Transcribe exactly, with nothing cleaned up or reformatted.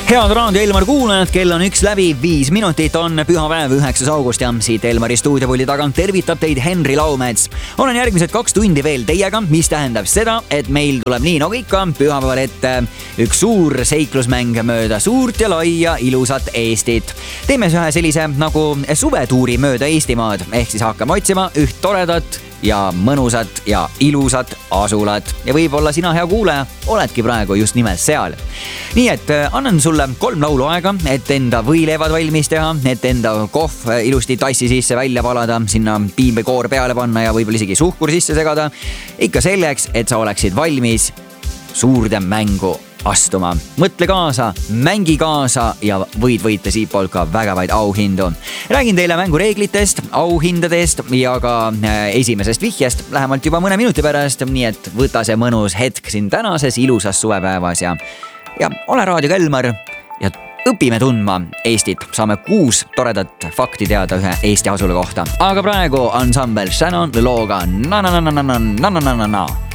Head Raadio Elmar kuulajad, kell on üks läbi viis minutit, on pühapäev, üheksas august ja siit Elmari stuudiopuldi tagant tervitab teid Henri Laumets. Olen järgmised kaks tundi veel teiega, mis tähendab seda, et meil tuleb nii nagu ikka pühapäeval ette üks suur seiklusmäng mööda suurt ja laia ilusat Eestit. Teeme ühe sellise nagu suvetuuri mööda Eestimaad, ehk siis hakkame otsima üht toredat ja mõnusat ja ilusat asulat. Ja võib-olla sina, hea kuulaja, oledki praegu just nimelt seal. Nii et annan sulle kolm laulu aega, et enda võileivad valmis teha, et enda kohv ilusti tassi sisse välja valada, sinna piimikoor peale panna ja võib-olla isegi suhkur sisse segada. Ikka selleks, et sa oleksid valmis suurde mängu astuma. Mõtle kaasa, mängi kaasa ja võid võita siit poolt ka vägevaid auhindu. Räägin teile mängureeglitest, auhindadest ja ka esimesest vihjest lähemalt juba mõne minuti pärast, nii et võta see mõnus hetk siin tänases ilusas suvepäevas ja, ja ole Raadio Elmar ja õpime tundma Eestit. Saame kuus toredat fakti teada ühe Eesti asula kohta. Aga praegu ansambel Shannon looga na na na na na na na na na na.